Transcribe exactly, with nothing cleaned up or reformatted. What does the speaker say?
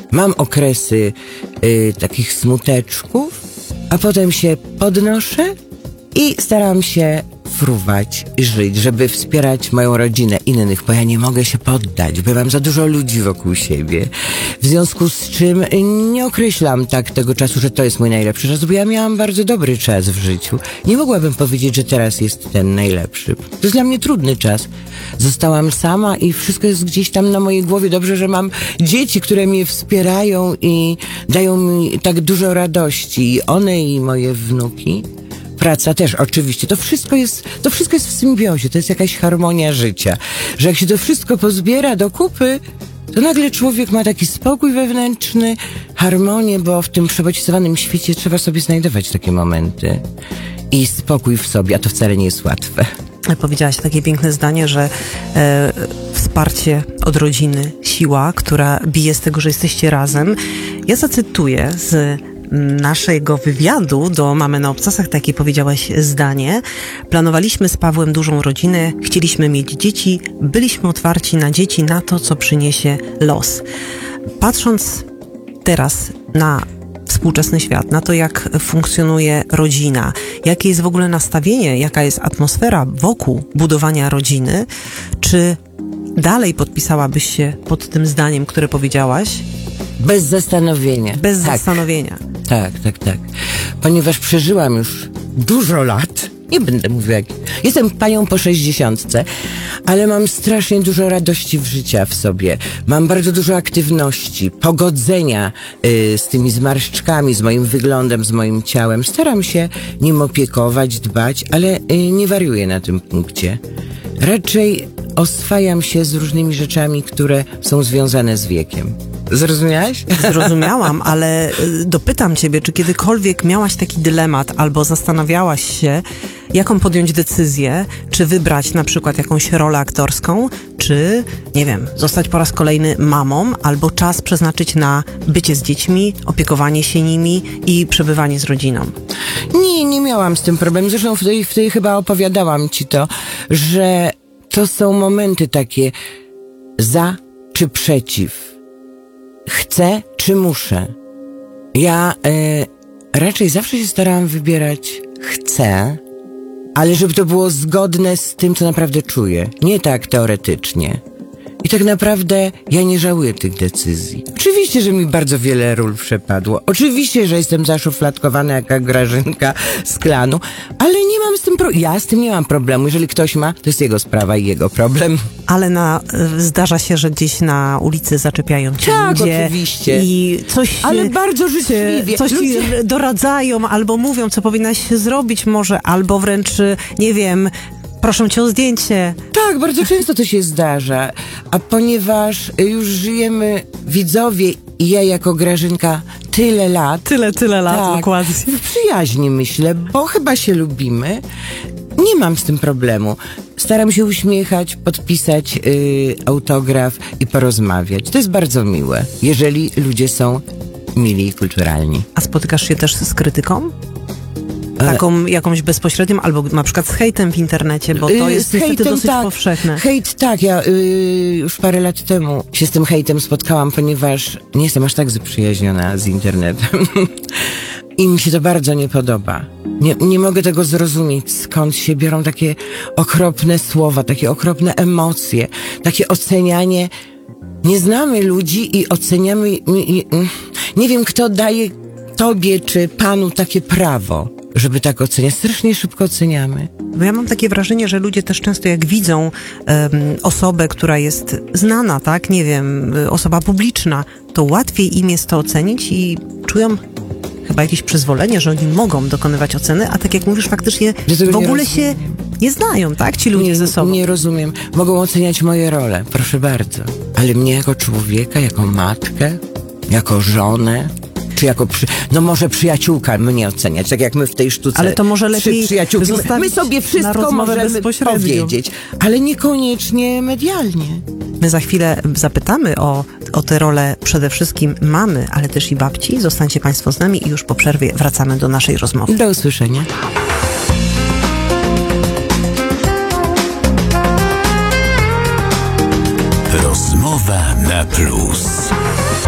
mam okresy y, takich smuteczków, a potem się podnoszę i staram się fruwać i żyć, żeby wspierać moją rodzinę, innych, bo ja nie mogę się poddać, bo mam za dużo ludzi wokół siebie. W związku z czym nie określam tak tego czasu, że to jest mój najlepszy czas, bo ja miałam bardzo dobry czas w życiu. Nie mogłabym powiedzieć, że teraz jest ten najlepszy. To jest dla mnie trudny czas. Zostałam sama i wszystko jest gdzieś tam na mojej głowie. Dobrze, że mam dzieci, które mnie wspierają i dają mi tak dużo radości. I one i moje wnuki. Praca też, oczywiście. To wszystko jest, to wszystko jest w symbiozie. To jest jakaś harmonia życia. Że jak się to wszystko pozbiera do kupy, to nagle człowiek ma taki spokój wewnętrzny, harmonię, bo w tym przebodźcowanym świecie trzeba sobie znajdować takie momenty. I spokój w sobie, a to wcale nie jest łatwe. Powiedziałaś takie piękne zdanie, że e, wsparcie od rodziny, siła, która bije z tego, że jesteście razem. Ja zacytuję z naszego wywiadu do Mamy na Obcasach, takie powiedziałaś zdanie. Planowaliśmy z Pawłem dużą rodzinę, chcieliśmy mieć dzieci, byliśmy otwarci na dzieci, na to, co przyniesie los. Patrząc teraz na współczesny świat, na to, jak funkcjonuje rodzina, jakie jest w ogóle nastawienie, jaka jest atmosfera wokół budowania rodziny, czy dalej podpisałabyś się pod tym zdaniem, które powiedziałaś? Bez zastanowienia. Bez tak. zastanowienia. Tak, tak, tak. Ponieważ przeżyłam już dużo lat, nie będę mówiła jak... Jestem panią po sześćdziesiątce, ale mam strasznie dużo radości w życia w sobie. Mam bardzo dużo aktywności, pogodzenia y, z tymi zmarszczkami, z moim wyglądem, z moim ciałem. Staram się nim opiekować, dbać, ale y, nie wariuję na tym punkcie. Raczej oswajam się z różnymi rzeczami, które są związane z wiekiem. Zrozumiałaś? Zrozumiałam, ale dopytam ciebie, czy kiedykolwiek miałaś taki dylemat albo zastanawiałaś się, jaką podjąć decyzję, czy wybrać na przykład jakąś rolę aktorską, czy, nie wiem, zostać po raz kolejny mamą, albo czas przeznaczyć na bycie z dziećmi, opiekowanie się nimi i przebywanie z rodziną? Nie, nie miałam z tym problemu. Zresztą wtedy, wtedy chyba opowiadałam ci to, że to są momenty takie za czy przeciw. Chcę czy muszę? Ja y, raczej zawsze się starałam wybierać chcę, ale żeby to było zgodne z tym, co naprawdę czuję. Nie tak teoretycznie. I tak naprawdę ja nie żałuję tych decyzji. Oczywiście, że mi bardzo wiele ról przepadło. Oczywiście, że jestem zaszufladkowana jaka Grażynka z klanu, ale nie mam z tym pro... Ja z tym nie mam problemu. Jeżeli ktoś ma, to jest jego sprawa i jego problem. Ale na, zdarza się, że gdzieś na ulicy zaczepiają cię tak, ludzie oczywiście. I coś, ale bardzo życzliwie. Coś ludzie... ci doradzają albo mówią, co powinnaś zrobić może, albo wręcz, nie wiem, proszę cię o zdjęcie. Tak, bardzo często to się zdarza. A ponieważ już żyjemy, widzowie i ja jako Grażynka, tyle lat. Tyle, tyle lat, tak, dokładnie. W przyjaźni myślę, bo chyba się lubimy. Nie mam z tym problemu. Staram się uśmiechać, podpisać yy, autograf i porozmawiać. To jest bardzo miłe, jeżeli ludzie są mili i kulturalni. A spotykasz się też z krytyką? Taką jakąś bezpośrednią, albo na przykład z hejtem w internecie, bo to jest niestety hejtem, dosyć tak. powszechne. Hejt, tak. Ja y, już parę lat temu się z tym hejtem spotkałam, ponieważ nie jestem aż tak zaprzyjaźniona z internetem. I mi się to bardzo nie podoba. Nie, nie mogę tego zrozumieć, skąd się biorą takie okropne słowa, takie okropne emocje, takie ocenianie. Nie znamy ludzi i oceniamy... Nie, nie wiem, kto daje tobie czy panu takie prawo, żeby tak oceniać. Strasznie szybko oceniamy. Bo ja mam takie wrażenie, że ludzie też często jak widzą um, osobę, która jest znana, tak, nie wiem, osoba publiczna, to łatwiej im jest to ocenić i czują chyba jakieś przyzwolenie, że oni mogą dokonywać oceny, a tak jak mówisz, faktycznie w ogóle się nie znają, tak, ci ludzie nie, ze sobą. Nie rozumiem. Mogą oceniać moje role, proszę bardzo. Ale mnie jako człowieka, jako matkę, jako żonę, czy jako przy... no może przyjaciółka mnie oceniać, tak jak my w tej sztuce. Ale to może lepiej przyjaciółki. My sobie wszystko możemy powiedzieć, ale niekoniecznie medialnie. My za chwilę zapytamy o, o tę rolę przede wszystkim mamy, ale też i babci. Zostańcie Państwo z nami i już po przerwie wracamy do naszej rozmowy. Do usłyszenia. Rozmowa na plus.